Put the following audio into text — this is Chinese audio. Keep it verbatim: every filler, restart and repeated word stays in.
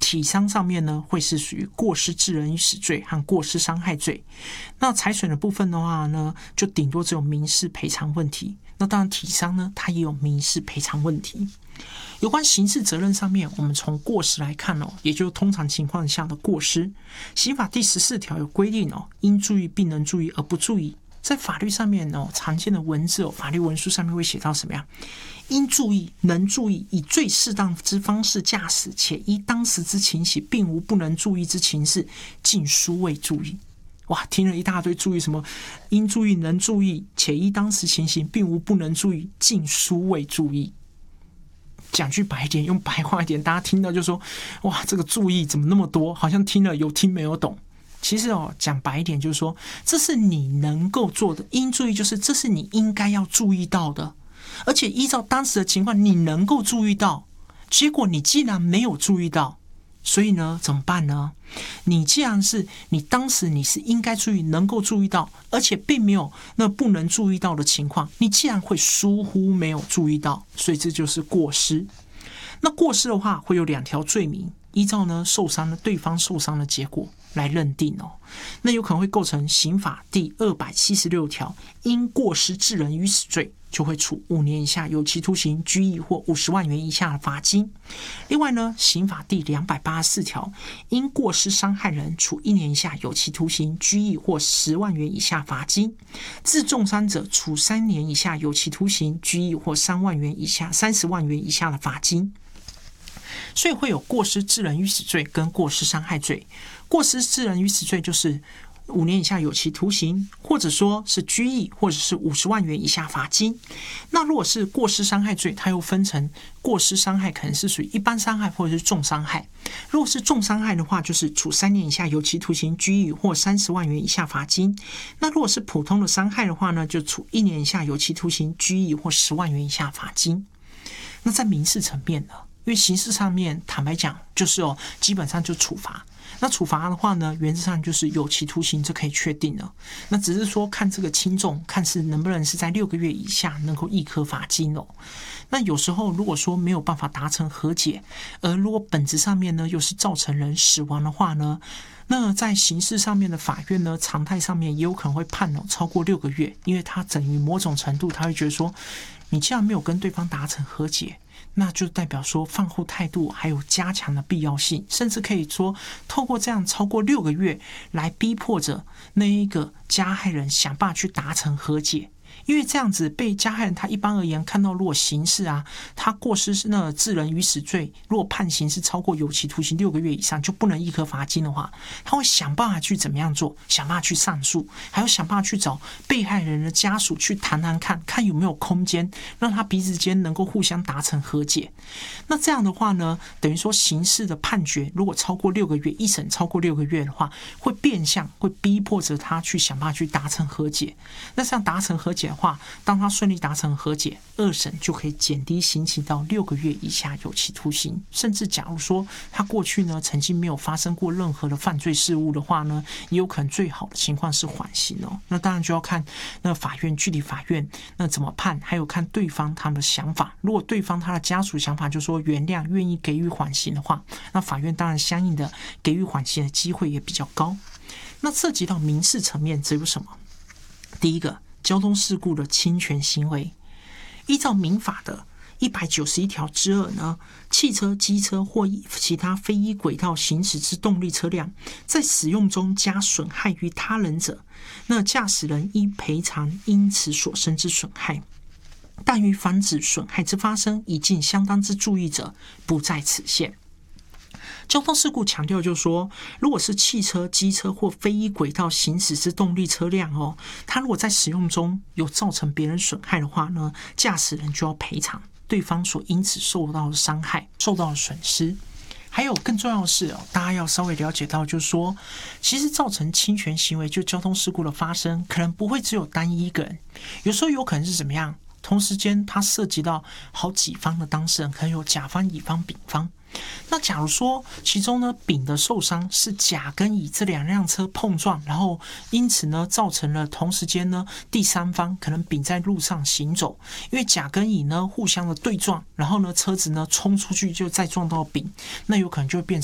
体伤上面呢，会是属于过失致人于死罪和过失伤害罪。那财损的部分的话呢，就顶多只有民事赔偿问题。那当然体伤呢，它也有民事赔偿问题。有关刑事责任上面，我们从过失来看哦，也就是通常情况下的过失。刑法第十四条有规定哦，应注意并能注意而不注意。在法律上面哦，常见的文字哦，法律文书上面会写到什么样？应注意、能注意，以最适当之方式驾驶，且依当时之情形，并无不能注意之情事，尽殊未注意。哇，听了一大堆注意什么？应注意、能注意，且依当时情形，并无不能注意，尽殊未注意。讲句白一点，用白话一点，大家听到就说：哇，这个注意怎么那么多？好像听了有听没有懂。其实哦，讲白一点就是说，这是你能够做的。应注意就是这是你应该要注意到的，而且依照当时的情况，你能够注意到。结果你既然没有注意到，所以呢，怎么办呢？你既然是你当时你是应该注意、能够注意到，而且并没有那不能注意到的情况，你既然会疏忽没有注意到，所以这就是过失。那过失的话，会有两条罪名，依照呢受伤的对方受伤的结果来认定哦。那有可能会构成刑法第二百七十六条，因过失致人于死罪，就会处五年以下有期徒刑、拘役或五十万元以下的罚金。另外呢，刑法第两百八十四条，因过失伤害人，处一年以下有期徒刑、拘役或十万元以下罚金；致重伤者，处三年以下有期徒刑、拘役或三万元以下三十万元以下的罚金。所以会有过失致人于死罪跟过失伤害罪。过失致人于死罪就是五年以下有期徒刑，或者说是拘役，或者是五十万元以下罚金。那如果是过失伤害罪，它又分成过失伤害，可能是属于一般伤害或者是重伤害。如果是重伤害的话，就是处三年以下有期徒刑、拘役或三十万元以下罚金。那如果是普通的伤害的话呢，就处一年以下有期徒刑、拘役或十万元以下罚金。那在民事层面呢？因为刑事上面坦白讲就是哦，基本上就处罚。那处罚的话呢，原则上就是有期徒刑，这可以确定了。那只是说看这个轻重，看是能不能是在六个月以下能够易科罚金哦。那有时候如果说没有办法达成和解，而如果本质上面呢又是造成人死亡的话呢，那在刑事上面的法院呢，常态上面也有可能会判哦超过六个月，因为他等于某种程度他会觉得说，你既然没有跟对方达成和解，那就代表说放后态度还有加强的必要性，甚至可以说透过这样超过六个月来逼迫着那一个加害人想办法去达成和解。因为这样子被加害人他一般而言看到，如果刑事啊，他过失是那致人于死罪，如果判刑是超过有期徒刑六个月以上就不能易科罚金的话，他会想办法去怎么样做，想办法去上诉，还要想办法去找被害人的家属去谈谈看，看有没有空间让他彼此间能够互相达成和解。那这样的话呢，等于说刑事的判决如果超过六个月，一审超过六个月的话，会变相会逼迫着他去想办法去达成和解。那这样达成和解的话，当他顺利达成和解，二审就可以减低刑期到六个月以下有期徒刑。甚至假如说他过去呢曾经没有发生过任何的犯罪事务的话呢，也有可能最好的情况是缓刑哦。那当然就要看那法院具体法院那怎么判，还有看对方他们的想法。如果对方他的家属想法就说原谅，愿意给予缓刑的话，那法院当然相应的给予缓刑的机会也比较高。那涉及到民事层面，只有什么？第一个，交通事故的侵权行为，依照民法的一百九十一条之二呢，汽车、机车或其他非依轨道行驶之动力车辆，在使用中加损害于他人者，那驾驶人应赔偿因此所生之损害，但于防止损害之发生，已尽相当之注意者，不在此限。交通事故强调就是说，如果是汽车、机车或非依轨道行驶之动力车辆哦，它如果在使用中有造成别人损害的话呢，驾驶人就要赔偿对方所因此受到的伤害、受到的损失。还有更重要的是哦，大家要稍微了解到，就是说，其实造成侵权行为，就交通事故的发生，可能不会只有单一一个人，有时候有可能是怎么样？同时间，它涉及到好几方的当事人，可能有甲方、乙方、丙方。那假如说其中呢，丙的受伤是甲跟乙这两辆车碰撞，然后因此呢造成了同时间呢第三方可能丙在路上行走，因为甲跟乙呢互相的对撞，然后呢车子呢冲出去就再撞到丙，那有可能就会变成